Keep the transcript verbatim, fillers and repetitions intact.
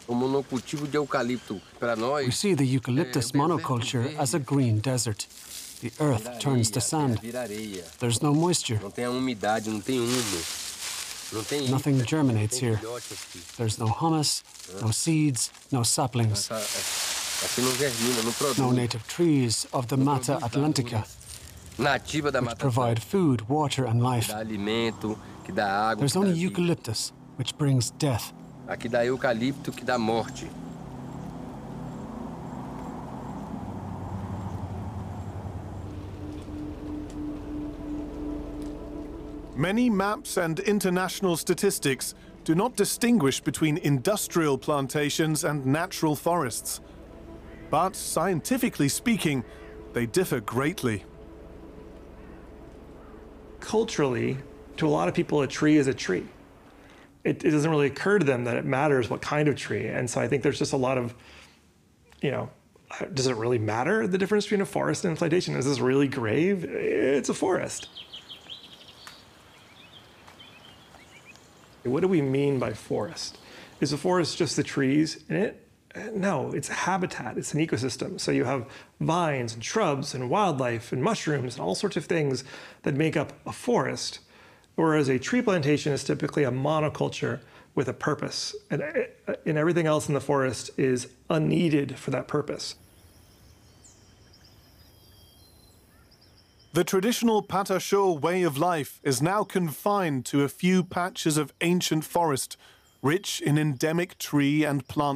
We see the eucalyptus monoculture as a green desert. The earth turns to sand. There's no moisture. Nothing germinates here. There's no humus, no seeds, no saplings. No native trees of the Mata Atlantica, which provide food, water, and life. There's only eucalyptus, which brings death. Aqui dá eucalipto que dá morte. Many maps and international statistics do not distinguish between industrial plantations and natural forests. But scientifically speaking, they differ greatly. Culturally, to a lot of people, a tree is a tree. It, it doesn't really occur to them that it matters what kind of tree. And so I think there's just a lot of, you know, does it really matter, the difference between a forest and a plantation? Is this really grave? It's a forest. What do we mean by forest? Is a forest just the trees in it? No, it's a habitat, it's an ecosystem. So you have vines and shrubs and wildlife and mushrooms and all sorts of things that make up a forest. Whereas a tree plantation is typically a monoculture with a purpose. And, and everything else in the forest is unneeded for that purpose. The traditional Patachó way of life is now confined to a few patches of ancient forest, rich in endemic tree and plant